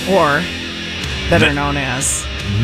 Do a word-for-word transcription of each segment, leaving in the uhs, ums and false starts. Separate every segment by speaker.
Speaker 1: or better known as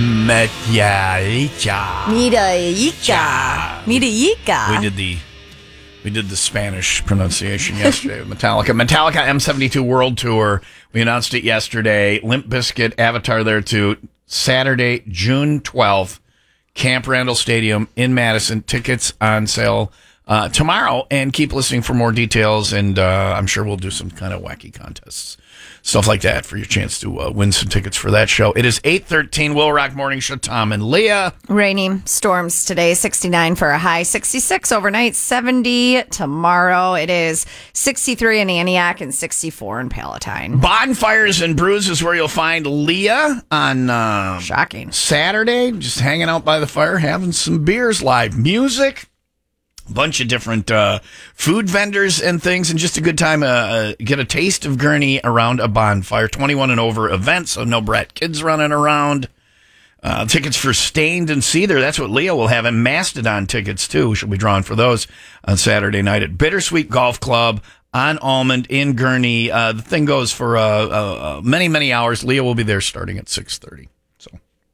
Speaker 2: Metallica.
Speaker 1: Metallica. Metallica.
Speaker 2: We did the we did the Spanish pronunciation yesterday of Metallica. Metallica M seventy-two World Tour. We announced it yesterday. Limp Bizkit, Avatar there too. Saturday, June twelfth, Camp Randall Stadium in Madison. Tickets on sale uh, tomorrow. And keep listening for more details. And uh, I'm sure we'll do some kind of wacky contests. Stuff like that for your chance to uh, win some tickets for that show. It is eight thirteen, Will Rock Morning Show. Tom and Leah.
Speaker 1: Rainy storms today, sixty-nine for a high, sixty-six overnight, seventy tomorrow. It is sixty-three in Antioch and sixty-four in Palatine.
Speaker 2: Bonfires and Brews is where you'll find Leah on uh,
Speaker 1: Shocking.
Speaker 2: Saturday, just hanging out by the fire, having some beers, live music. Bunch of different uh, food vendors and things, and just a good time. Uh, uh, get a taste of Gurnee around a bonfire. twenty-one and over event, so no brat kids running around. Uh, tickets for Stained and Seether. That's what Leah will have, and Mastodon tickets too. She'll be drawing for those on Saturday night at Bittersweet Golf Club on Almond in Gurnee. Uh, the thing goes for uh, uh, many, many hours. Leah will be there starting at six thirty. So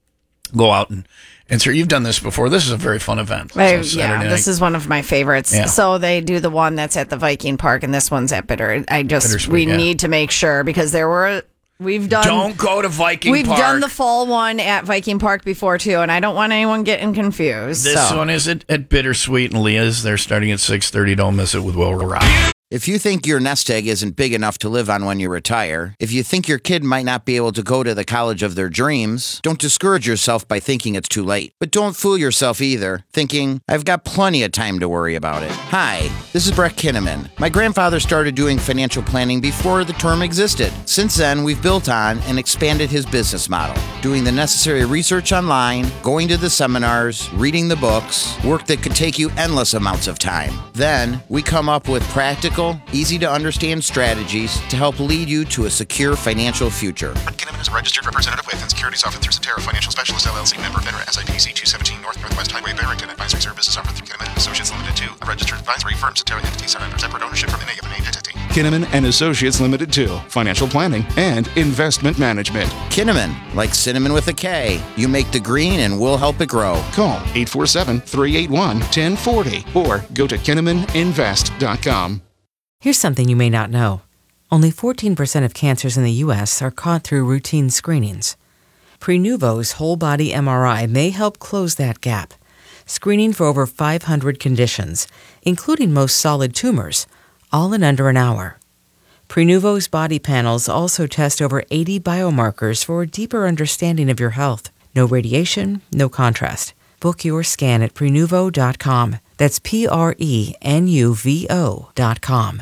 Speaker 2: go out and. And sir, you've done this before. This is a very fun event.
Speaker 1: I, so yeah, this is one of my favorites. Yeah. So they do the one that's at the Viking Park, and this one's at Bitter. I just we yeah. need to make sure because there were we've done.
Speaker 2: Don't go to Viking
Speaker 1: we've
Speaker 2: Park.
Speaker 1: We've done the fall one at Viking Park before too, and I don't want anyone getting confused.
Speaker 2: This
Speaker 1: so.
Speaker 2: one is at, at Bittersweet, and Leah's. They're starting at six thirty. Don't miss it with Will Rock.
Speaker 3: If you think your nest egg isn't big enough to live on when you retire, if you think your kid might not be able to go to the college of their dreams, don't discourage yourself by thinking it's too late. But don't fool yourself either, thinking, I've got plenty of time to worry about it. Hi, this is Brett Kinnaman. My grandfather started doing financial planning before the term existed. Since then, we've built on and expanded his business model, doing the necessary research online, going to the seminars, reading the books, work that could take you endless amounts of time. Then, we come up with practical, easy-to-understand strategies to help lead you to a secure financial future.
Speaker 4: Kinnaman is a registered representative with and securities offered through Cetera Financial Specialist, L L C, member FINRA, S I P C two seventeen North Northwest Highway, Barrington. Advisory services offered through Kinnaman and Associates Limited two, a registered advisory firm. Cetera entities are under separate ownership from any of an entity.
Speaker 5: Kinnaman and Associates Limited two, financial planning and investment management.
Speaker 3: Kinnaman, like cinnamon with a K. You make the green and we'll help it grow.
Speaker 5: Call eight four seven, three eight one, one zero four zero or go to kinnaman invest dot com.
Speaker 6: Here's something you may not know. Only fourteen percent of cancers in the U S are caught through routine screenings. Prenuvo's whole-body M R I may help close that gap, screening for over five hundred conditions, including most solid tumors, all in under an hour. Prenuvo's body panels also test over eighty biomarkers for a deeper understanding of your health. No radiation, no contrast. Book your scan at prenuvo dot com. That's P R E N U V O dot com.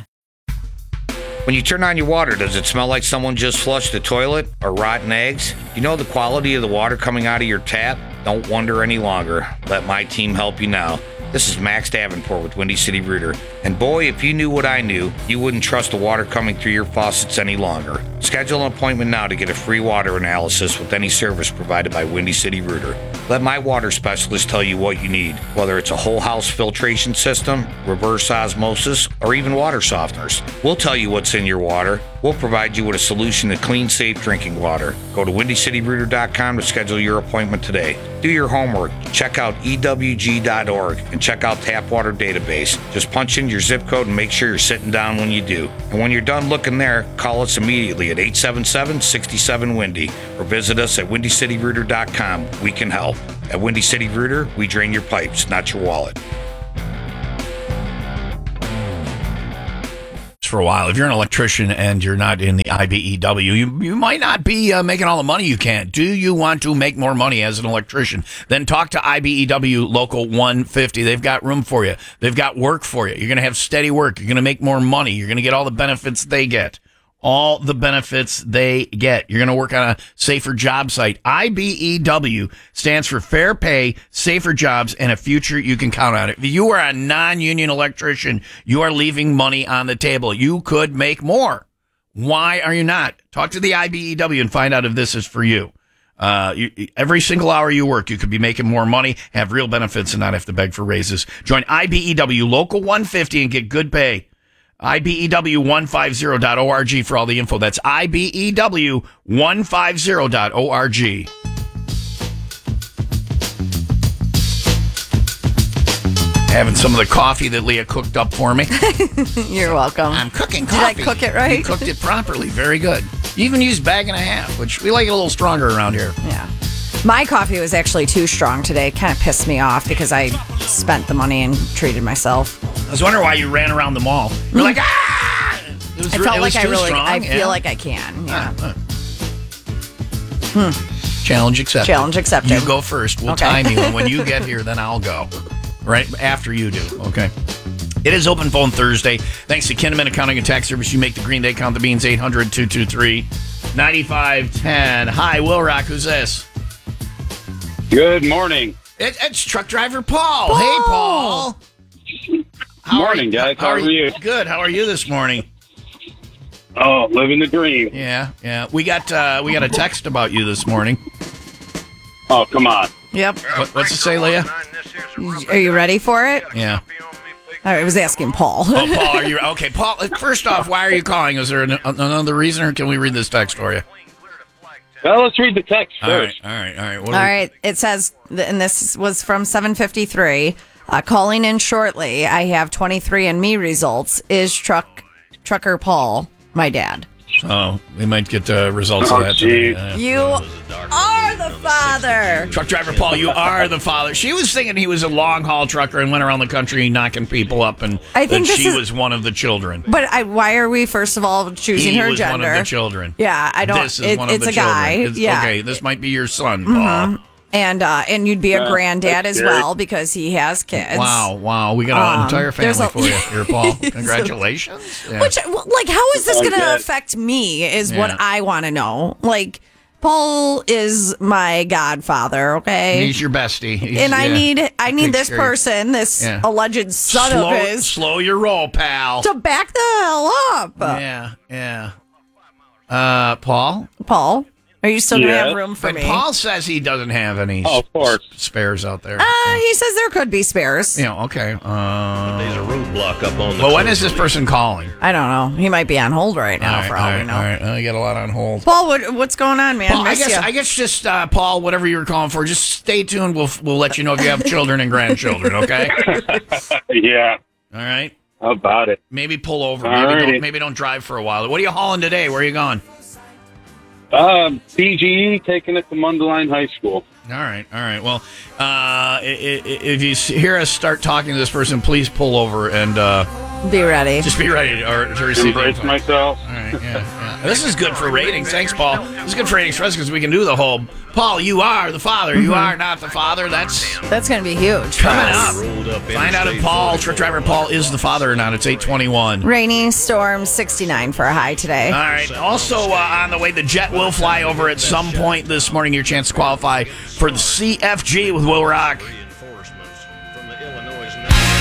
Speaker 7: When you turn on your water, does it smell like someone just flushed the toilet or rotten eggs? You know the quality of the water coming out of your tap? Don't wonder any longer. Let my team help you now. This is Max Davenport with Windy City Rooter. And boy, if you knew what I knew, you wouldn't trust the water coming through your faucets any longer. Schedule an appointment now to get a free water analysis with any service provided by Windy City Rooter. Let my water specialist tell you what you need, whether it's a whole house filtration system, reverse osmosis, or even water softeners. We'll tell you what's in your water. We'll provide you with a solution to clean, safe drinking water. Go to windy city rooter dot com to schedule your appointment today. Do your homework. Check out E W G dot org and check out Tap Water Database. Just punch in your zip code and make sure you're sitting down when you do. And when you're done looking there, call us immediately at eight seven seven, six seven, Windy or visit us at windy city rooter dot com. We can help. At Windy City Rooter, we drain your pipes, not your wallet.
Speaker 2: For a while, if you're an electrician and you're not in the I B E W, you, you might not be uh, making all the money you can. Do you want to make more money as an electrician? Then talk to I B E W Local one fifty. They've got room for you. They've got work for you. You're going to have steady work. You're going to make more money. You're going to get all the benefits they get. All the benefits they get. You're going to work on a safer job site. I B E W stands for Fair Pay, Safer Jobs, and a Future You Can Count on. If you are a non-union electrician, you are leaving money on the table. You could make more. Why are you not? Talk to the I B E W and find out if this is for you. Uh, you, every single hour you work, you could be making more money, have real benefits, and not have to beg for raises. Join I B E W Local one fifty and get good pay. I B E W one fifty dot org for all the info. That's I B E W one fifty dot org. Having some of the coffee that Leah cooked up for me.
Speaker 1: You're welcome.
Speaker 2: I'm cooking
Speaker 1: Did I
Speaker 2: coffee.
Speaker 1: cook it right?
Speaker 2: You cooked it properly. Very good. You even used bag and a half, which we like it a little stronger around here.
Speaker 1: Yeah. My coffee was actually too strong today. Kind of pissed me off because I spent the money and treated myself.
Speaker 2: I was wondering why you ran around the mall. You're like, ah! It was,
Speaker 1: I felt
Speaker 2: it
Speaker 1: like
Speaker 2: was
Speaker 1: I
Speaker 2: too
Speaker 1: really,
Speaker 2: strong.
Speaker 1: I
Speaker 2: Yeah.
Speaker 1: feel like I can. Yeah.
Speaker 2: Uh, uh. Challenge accepted.
Speaker 1: Challenge accepted.
Speaker 2: You go first. We'll
Speaker 1: Okay.
Speaker 2: time you. And when you get here, then I'll go. Right after you do. Okay. It is Open Phone Thursday. Thanks to Kinnaman Accounting and Tax Service. You make the Green Day count the beans. eight hundred, two two three, nine five one zero. Hi, Will Rock. Who's this?
Speaker 8: Good morning.
Speaker 2: It, it's truck driver Paul. Hey, Paul. How
Speaker 8: Morning,
Speaker 2: are,
Speaker 8: guys. How are you?
Speaker 2: Good. How are you this morning?
Speaker 8: Oh, living the dream.
Speaker 2: Yeah, yeah. We got uh, we got a text about you this morning.
Speaker 8: Oh, come on.
Speaker 1: Yep.
Speaker 2: What, what's it say, Leah?
Speaker 1: Are you ready for it?
Speaker 2: Yeah.
Speaker 1: I was asking Paul.
Speaker 2: Oh, Paul, are you okay? Paul, first off, why are you calling? Is there an, another reason, or can we read this text for you?
Speaker 8: Well, let's read the text
Speaker 2: All right,
Speaker 8: first.
Speaker 2: all right, all right. What
Speaker 1: All
Speaker 2: are we-
Speaker 1: right. It says, and this was from seven fifty-three. Uh, calling in shortly. I have twenty-three and me results. Is truck trucker Paul my dad?
Speaker 2: Oh, we might get uh, results
Speaker 8: Oh,
Speaker 2: of that today.
Speaker 8: geez.
Speaker 2: Uh,
Speaker 1: You are the father.
Speaker 2: truck driver Paul, you are the father. She was thinking he was a long haul trucker and went around the country knocking people up, and
Speaker 1: I think
Speaker 2: that
Speaker 1: this
Speaker 2: she
Speaker 1: is-
Speaker 2: was one of the children.
Speaker 1: But I, why are we first of all choosing
Speaker 2: He
Speaker 1: her
Speaker 2: was
Speaker 1: gender?
Speaker 2: one of the children.
Speaker 1: Yeah, I don't.
Speaker 2: This is
Speaker 1: it-
Speaker 2: one of
Speaker 1: it's
Speaker 2: the
Speaker 1: a
Speaker 2: children.
Speaker 1: guy.
Speaker 2: It's-
Speaker 1: yeah.
Speaker 2: Okay, this might be your son, Paul.
Speaker 1: And uh, and you'd be a
Speaker 8: Yeah,
Speaker 1: granddad
Speaker 8: that's
Speaker 1: as
Speaker 8: scary.
Speaker 1: well because he has kids.
Speaker 2: Wow, wow. We got an
Speaker 1: Um,
Speaker 2: entire
Speaker 1: there's
Speaker 2: family
Speaker 1: a-
Speaker 2: for you here, Paul. Congratulations. Yeah.
Speaker 1: Which, well, like, how is this going to
Speaker 8: Okay.
Speaker 1: affect me? Is
Speaker 2: Yeah.
Speaker 1: what I want to know. Like, Paul is my godfather, okay?
Speaker 2: He's your bestie. He's-
Speaker 1: and I
Speaker 2: yeah.
Speaker 1: need I need
Speaker 2: Takes
Speaker 1: this
Speaker 2: care of you.
Speaker 1: person, this
Speaker 2: Yeah.
Speaker 1: alleged son
Speaker 2: slow,
Speaker 1: of his,
Speaker 2: slow your roll, pal.
Speaker 1: to back the hell up.
Speaker 2: Yeah, yeah. Uh, Paul?
Speaker 1: Paul, are you still going to
Speaker 8: Yes.
Speaker 1: have room for
Speaker 2: But
Speaker 1: me?
Speaker 2: Paul says he doesn't have any
Speaker 8: Oh, of course.
Speaker 2: s- spares out there.
Speaker 1: uh, he says there could be spares.
Speaker 2: Yeah, okay. Uh,
Speaker 9: There's a roadblock up on the.
Speaker 2: well, when is this person calling?
Speaker 1: I don't know. He might be on hold right now,
Speaker 2: all right,
Speaker 1: for all,
Speaker 2: all
Speaker 1: we
Speaker 2: right,
Speaker 1: know.
Speaker 2: all right. Uh, you got a lot on hold.
Speaker 1: Paul, what, what's going on, man?
Speaker 2: Paul, I
Speaker 1: Miss
Speaker 2: guess
Speaker 1: ya.
Speaker 2: I guess just uh, Paul, whatever you were calling for, just stay tuned. We'll we'll let you know if you have children and grandchildren. Okay.
Speaker 8: Yeah,
Speaker 2: All right.
Speaker 8: how about it?
Speaker 2: Maybe pull over.
Speaker 8: All
Speaker 2: Maybe
Speaker 8: righty.
Speaker 2: don't, maybe don't drive for a while. What are you hauling today? Where are you going?
Speaker 8: Um, B G E taking it to Mundelein High School.
Speaker 2: All right, all right. Well, uh, i- i- if you s- hear us start talking to this person, please pull over and uh,
Speaker 1: Be ready.
Speaker 2: just be ready to, or, to receive the
Speaker 8: Embrace
Speaker 2: info.
Speaker 8: myself.
Speaker 2: All right, yeah, yeah. This is good for ratings. Thanks, Paul. This is good for ratings for us because we can do the whole, Paul, you are the father. You are not the father. That's
Speaker 1: That's going to be huge.
Speaker 2: coming
Speaker 1: Yes.
Speaker 2: up.
Speaker 9: Rolled up
Speaker 2: Find out if
Speaker 9: Interstate
Speaker 2: Paul,
Speaker 9: forty-four.
Speaker 2: truck driver Paul, is the father or not. It's eight twenty-one.
Speaker 1: Rainy storm, sixty-nine for a high today.
Speaker 2: All right. Also, uh, on the way, the jet will fly over at some point this morning. Your chance to qualify for the C F G with Will Rock.